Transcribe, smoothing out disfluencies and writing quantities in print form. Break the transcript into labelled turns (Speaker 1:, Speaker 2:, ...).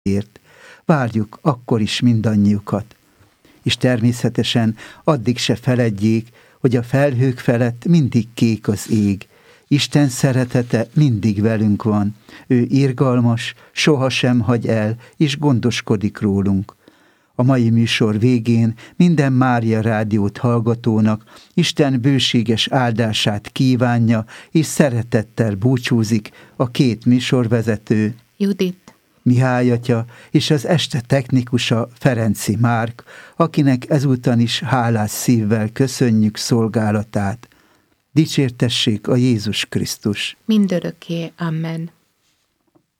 Speaker 1: ért. Várjuk akkor is mindannyiukat. És természetesen addig se feledjék, hogy a felhők felett mindig kék az ég. Isten szeretete mindig velünk van. Ő irgalmas, sohasem hagy el, és gondoskodik rólunk. A mai műsor végén minden Mária Rádiót hallgatónak Isten bőséges áldását kívánja, és szeretettel búcsúzik a két műsorvezető,
Speaker 2: Judit,
Speaker 1: Mihály atya, és az este technikusa, Ferenci Márk, akinek ezúton is hálás szívvel köszönjük szolgálatát. Dicsértessék a Jézus Krisztus!
Speaker 2: mindörökké. Amen.